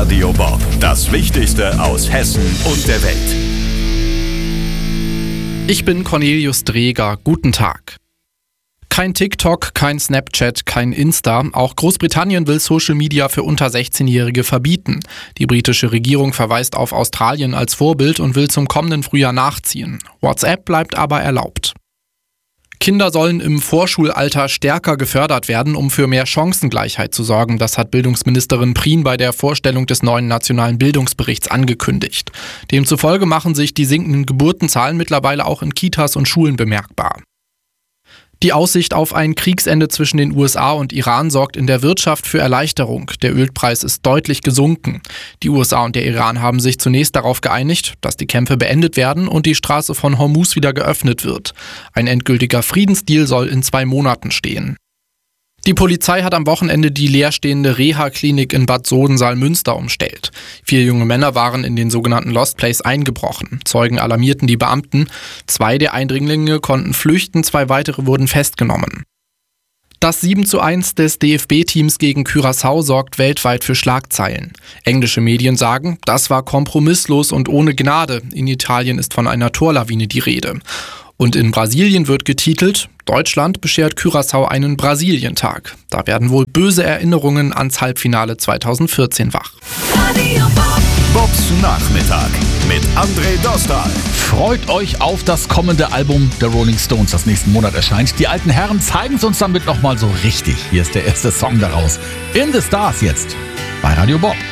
Radio Bob. Das Wichtigste aus Hessen und der Welt. Ich bin Cornelius Dreger. Guten Tag. Kein TikTok, kein Snapchat, kein Insta. Auch Großbritannien will Social Media für unter 16-Jährige verbieten. Die britische Regierung verweist auf Australien als Vorbild und will zum kommenden Frühjahr nachziehen. WhatsApp bleibt aber erlaubt. Kinder sollen im Vorschulalter stärker gefördert werden, um für mehr Chancengleichheit zu sorgen. Das hat Bildungsministerin Prien bei der Vorstellung des neuen nationalen Bildungsberichts angekündigt. Demzufolge machen sich die sinkenden Geburtenzahlen mittlerweile auch in Kitas und Schulen bemerkbar. Die Aussicht auf ein Kriegsende zwischen den USA und Iran sorgt in der Wirtschaft für Erleichterung. Der Ölpreis ist deutlich gesunken. Die USA und der Iran haben sich zunächst darauf geeinigt, dass die Kämpfe beendet werden und die Straße von Hormuz wieder geöffnet wird. Ein endgültiger Friedensdeal soll in 2 Monaten stehen. Die Polizei hat am Wochenende die leerstehende Reha-Klinik in Bad Soden-Salmünster umstellt. 4 junge Männer waren in den sogenannten Lost Place eingebrochen. Zeugen alarmierten die Beamten. 2 der Eindringlinge konnten flüchten, 2 weitere wurden festgenommen. Das 7:1 des DFB-Teams gegen Curaçao sorgt weltweit für Schlagzeilen. Englische Medien sagen, das war kompromisslos und ohne Gnade. In Italien ist von einer Torlawine die Rede. Und in Brasilien wird getitelt, Deutschland beschert Curaçao einen Brasilientag. Da werden wohl böse Erinnerungen ans Halbfinale 2014 wach. Bobs Nachmittag mit André Dostal. Freut euch auf das kommende Album der Rolling Stones, das nächsten Monat erscheint. Die alten Herren zeigen es uns damit nochmal so richtig. Hier ist der erste Song daraus. In the Stars jetzt bei Radio Bob.